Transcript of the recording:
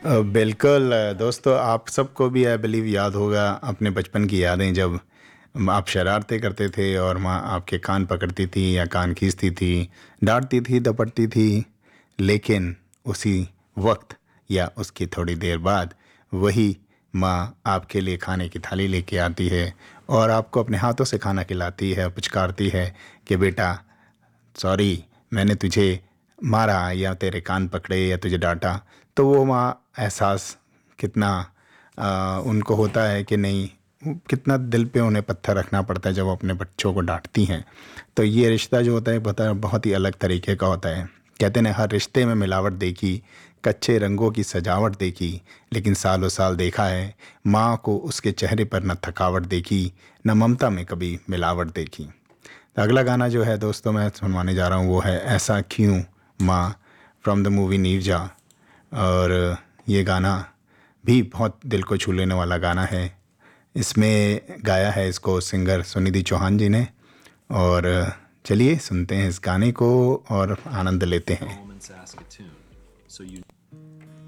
बिल्कुल दोस्तों, आप सबको भी आई बिलीव याद होगा अपने बचपन की यादें, जब आप शरारतें करते थे और माँ आपके कान पकड़ती थी या कान खींचती थी, डांटती थी, दपटती थी। लेकिन उसी वक्त या उसकी थोड़ी देर बाद वही माँ आपके लिए खाने की थाली लेके आती है और आपको अपने हाथों से खाना खिलाती है, पुचकारती है कि बेटा सॉरी, मैंने तुझे मारा या तेरे कान पकड़े या तुझे डांटा। तो वो माँ एहसास कितना उनको होता है कि नहीं, कितना दिल पे उन्हें पत्थर रखना पड़ता है जब वो अपने बच्चों को डांटती हैं। तो ये रिश्ता जो होता है पता बहुत ही अलग तरीके का होता है। कहते हैं हर रिश्ते में मिलावट देखी, कच्चे रंगों की सजावट देखी, लेकिन सालों साल देखा है माँ को उसके चेहरे पर न थकावट देखी, न ममता में कभी मिलावट देखी। तो अगला गाना जो है दोस्तों मैं सुनवाने जा रहा हूँ वो है ऐसा क्यों माँ, फ्रॉम द मूवी नीरजा। और ये गाना भी बहुत दिल को छू लेने वाला गाना है। इसमें गाया है इसको सिंगर सुनिधि चौहान जी ने। और चलिए सुनते हैं इस गाने को और आनंद लेते हैं।